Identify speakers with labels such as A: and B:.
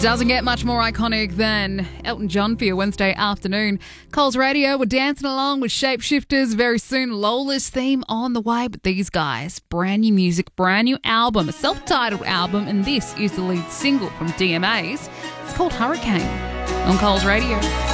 A: Doesn't get much more iconic than Elton John for your Wednesday afternoon. Coles Radio, we're dancing along with Shapeshifters. Very soon, Lola's theme on the way. But these guys, brand new music, brand new album, a self-titled album, and this is the lead single from DMAs. It's called Hurricane on Coles Radio.